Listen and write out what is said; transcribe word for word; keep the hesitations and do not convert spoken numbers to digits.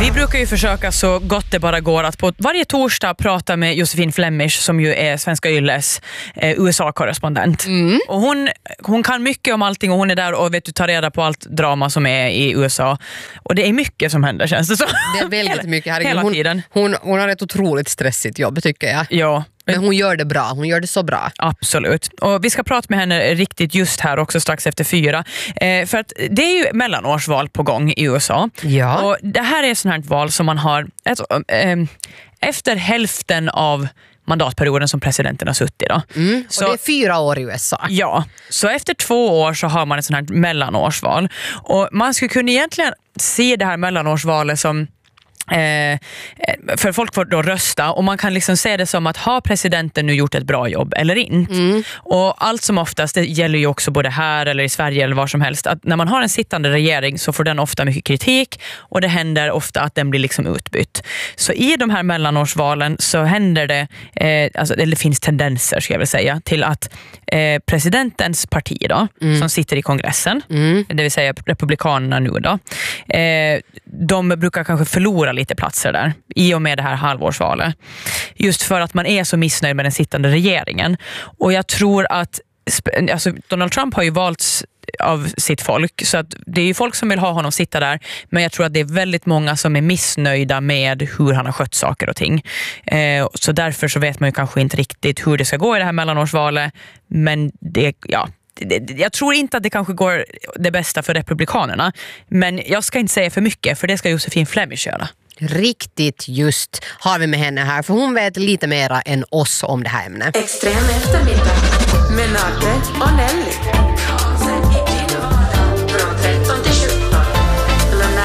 Vi brukar ju försöka så gott det bara går att på varje torsdag prata med Josefin Flemish som ju är Svenska Ylles eh, U S A-korrespondent. Mm. Och hon, hon kan mycket om allting och hon är där och vet du, tar reda på allt drama som är i U S A. Och det är mycket som händer, känns det så. Det är väldigt hela, mycket. Herregud, hela hon, tiden. Hon, hon har ett otroligt stressigt jobb, tycker jag. Ja. Men hon gör det bra, hon gör det så bra. Absolut. Och vi ska prata med henne riktigt just här också strax efter fyra. Eh, för att det är ju mellanårsval på gång i U S A. Ja. Och det här är ett sånt här val som man har alltså, eh, efter hälften av mandatperioden som presidenten har suttit då. Mm, så, och det är fyra år i U S A. Ja, så efter två år så har man ett sånt här mellanårsval. Och man skulle kunna egentligen se det här mellanårsvalet som Eh, för folk får då rösta och man kan liksom se det som att har presidenten nu gjort ett bra jobb eller inte. Mm. Och allt som oftast, det gäller ju också både här eller i Sverige eller var som helst, att när man har en sittande regering så får den ofta mycket kritik och det händer ofta att den blir liksom utbytt. Så i de här mellanårsvalen så händer det, eh, alltså, eller det finns tendenser ska jag väl säga, till att eh, presidentens parti då, mm. som sitter i kongressen, mm. det vill säga republikanerna nu då, eh, de brukar kanske förlora lite platser där i och med det här halvårsvalet. Just för att man är så missnöjd med den sittande regeringen. Och jag tror att alltså, Donald Trump har ju valts av sitt folk så att det är ju folk som vill ha honom sitta där, men jag tror att det är väldigt många som är missnöjda med hur han har skött saker och ting. Eh, så därför så vet man ju kanske inte riktigt hur det ska gå i det här mellanårsvalet, men det, ja jag tror inte att det kanske går det bästa för republikanerna, men jag ska inte säga för mycket för det ska Josefin Flemish göra. Riktigt just har vi med henne här, för hon vet lite mera än oss om det här ämnet. Extrem eftermiddag med Nadde och Nelly.